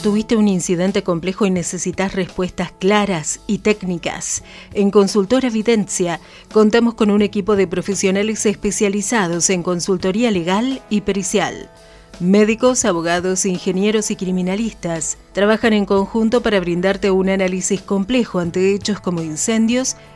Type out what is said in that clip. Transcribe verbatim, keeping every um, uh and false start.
Tuviste un incidente complejo y necesitas respuestas claras y técnicas. En Consultora Videncia contamos con un equipo de profesionales especializados en consultoría legal y pericial. Médicos, abogados, ingenieros y criminalistas trabajan en conjunto para brindarte un análisis complejo ante hechos como incendios,